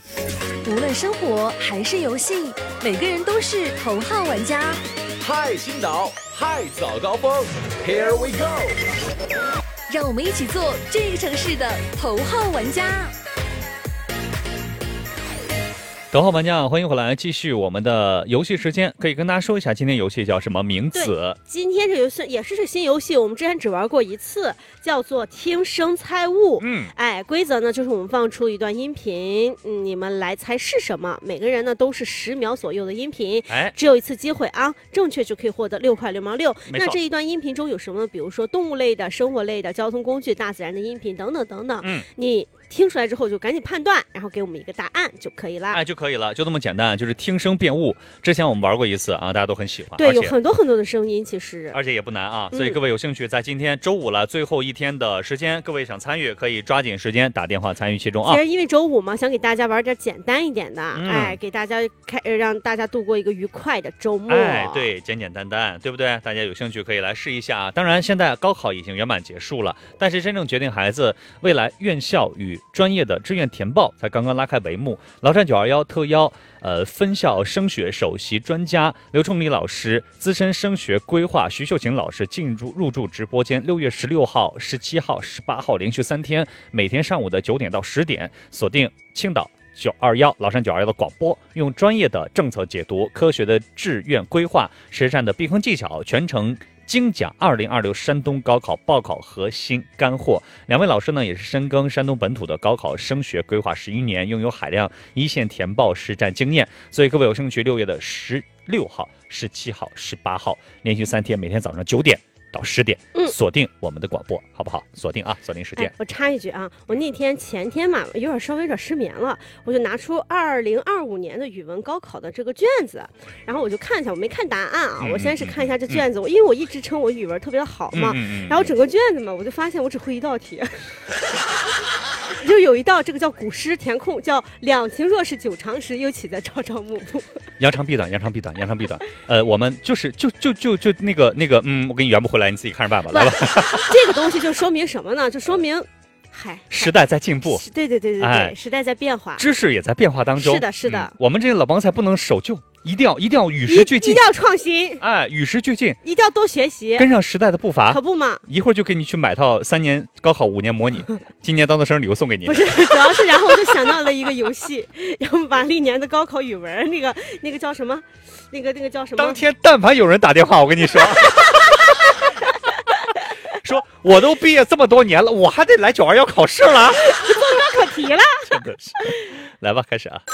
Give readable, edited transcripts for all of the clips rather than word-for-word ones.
无论生活还是游戏，每个人都是头号玩家。 嗨青岛，嗨早高峰 ，Here we go！ 让我们一起做这个城市的头号玩家。 头号玩家，欢迎回来，继续我们的游戏时间。可以跟大家说一下，今天游戏叫什么名字？ 今天这游戏也是新游戏，我们之前只玩过一次，叫做听声猜物。规则呢就是我们放出一段音频，你们来猜是什么。每个人呢都是10秒左右的音频，只有一次机会啊，正确就可以获得6块6毛6。那这一段音频中有什么呢？比如说动物类的、生活类的、交通工具、大自然的音频等等等等。你听出来之后就赶紧判断，然后给我们一个答案就可以了。 就可以了，就这么简单，就是听声辨物。之前我们玩过一次啊，大家都很喜欢。 对，有很多很多的声音，其实而且也不难啊。所以各位有兴趣，在今天周五了，最后一天的时间，各位想参与可以抓紧时间打电话参与其中啊。 其实因为周五嘛，想给大家玩点简单一点的，给大家让大家度过一个愉快的周末。 对，简简单单，对不对？大家有兴趣可以来试一下。当然，现在高考已经圆满结束了，但是真正决定孩子未来院校与专业的志愿填报才刚刚拉开帷幕。崂山921特邀分校升学首席专家刘崇礼老师、资深升学规划徐秀琴老师入驻直播间。6月16号、17号、18号连续3天，每天上午的9点到10点，锁定青岛921崂山921的广播，用专业的政策解读、科学的志愿规划、实战的避坑技巧，全程精讲2026山东高考报考核心干货。2位老师呢，也是深耕山东本土的高考升学规划11年，拥有海量一线填报实战经验。所以各位有兴趣，6月的16号、17号、18号连续3天，每天早上9点到10点，锁定我们的广播，好不好？锁定啊，锁定时间。 我插一句啊，我那天前天嘛，稍微有点失眠了，我就拿出2025年的语文高考的这个卷子，然后我就看一下，我没看答案啊，我先是看一下这卷子，因为我一直称我语文特别的好嘛，然后整个卷子嘛，我就发现我只会一道题。就有一道这个叫古诗填空，叫两情若是久长时，又岂在朝朝暮暮。 扬长避短，扬长避短，扬长避短。我们就那个，我给你圆不回来，你自己看着办吧。来吧。 这个东西就说明什么呢？就说明， 时代在进步。 对，时代在变化， 知识也在变化当中。 是的。 我们这些老帮菜不能守旧。一定要与时俱进， 一定要创新， 与时俱进， 一定要多学习， 跟上时代的步伐， 可不嘛！ 一会儿就给你去买套3年高考5年模拟，今年当做生日礼物送给你。 不是，主要是然后我就想到了一个游戏，然后把历年的高考语文那个叫什么，那个叫什么？ 当天但凡有人打电话，我跟你说，说我都毕业这么多年了，我还得来921考试了， 做高考题了， 真的是。来吧，开始啊。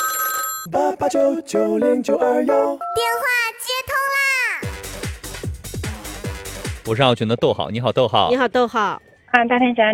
88990921，电话接通啦！ 我是奥群的逗号，你好逗号。 你好逗号。 大天侠